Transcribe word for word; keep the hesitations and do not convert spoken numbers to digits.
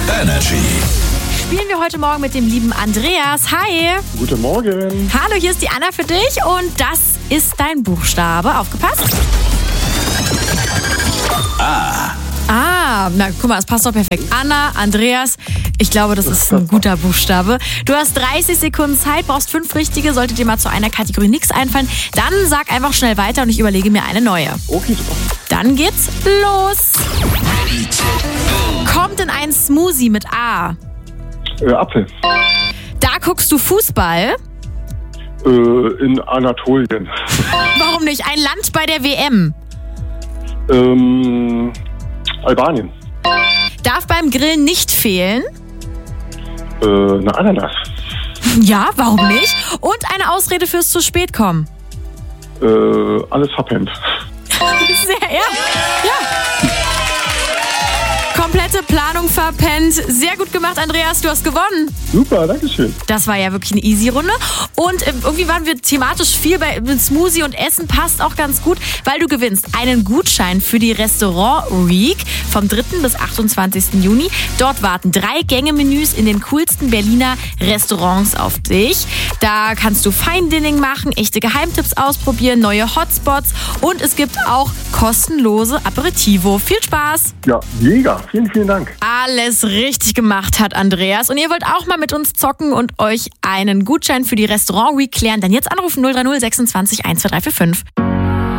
Energy. Spielen wir heute Morgen mit dem lieben Andreas. Hi. Guten Morgen. Hallo, hier ist die Anna für dich und das ist dein Buchstabe. Aufgepasst. A. Ah, na guck mal, das passt doch perfekt. Anna, Andreas, ich glaube, das ist ein guter Buchstabe. Du hast dreißig Sekunden Zeit, brauchst fünf richtige. Sollte dir mal zu einer Kategorie nichts einfallen, dann sag einfach schnell weiter und ich überlege mir eine neue. Okay, super. Dann geht's los. Kommt in ein Smoothie mit A. Äh, Apfel. Da guckst du Fußball. Äh, in Anatolien. Warum nicht? Ein Land bei der W M. Ähm, Albanien. Darf beim Grillen nicht fehlen. Äh, eine Ananas. Ja, warum nicht? Und eine Ausrede fürs zu spät kommen. Äh, alles verpennt. Sehr, ja. ja. Komplette Planung verpennt. Sehr gut gemacht, Andreas. Du hast gewonnen. Super, danke schön. Das war ja wirklich eine easy Runde. Und äh, irgendwie waren wir thematisch viel bei Smoothie und Essen. Passt auch ganz gut, weil du gewinnst einen Gutschein für die Restaurant Week vom dritten bis achtundzwanzigsten Juni. Dort warten drei Gänge-Menüs in den coolsten Berliner Restaurants auf dich. Da kannst du Feindining machen, echte Geheimtipps ausprobieren, neue Hotspots und es gibt auch kostenlose Aperitivo. Viel Spaß! Ja, mega. Vielen, vielen Dank. Alles richtig gemacht hat Andreas. Und ihr wollt auch mal mit uns zocken und euch einen Gutschein für die Restaurant Week klären, dann jetzt anrufen null drei null sechsundzwanzig eins zwei drei vier fünf.